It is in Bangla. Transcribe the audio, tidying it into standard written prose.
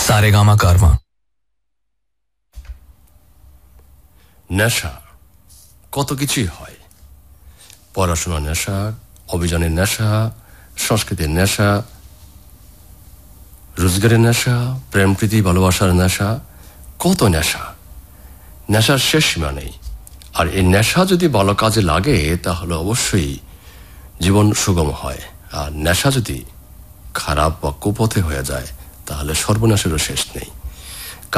সারেগামা কারমা। নেশা কত কিছুই হয়, পড়াশোনার নেশা, অভিযানের নেশা, সংস্কৃতির নেশা, রোজগারের নেশা, প্রেম প্রীতি ভালোবাসার নেশা, কত নেশা। নেশার শেষ সীমা নেই। আর এই নেশা যদি ভালো কাজে লাগে তাহলে অবশ্যই জীবন সুগম হয়, আর নেশা যদি খারাপ বা কুপথে হয়ে যায় তাহলে সর্বনাশেরও শেষ নেই।